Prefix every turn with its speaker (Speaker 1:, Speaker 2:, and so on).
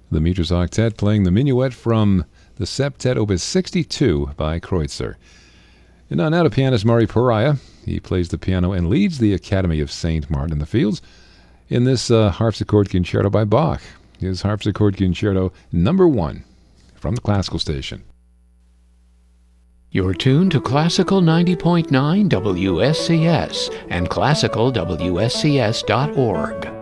Speaker 1: The Mitras Octet playing the minuet from the Septet Opus 62 by Kreutzer. And now to pianist Murray Pariah. He plays the piano and leads the Academy of St. Martin in the Fields in this harpsichord concerto by Bach. His harpsichord concerto number 1 from the Classical Station.
Speaker 2: You're tuned to Classical 90.9 WSCS and classicalwscs.org.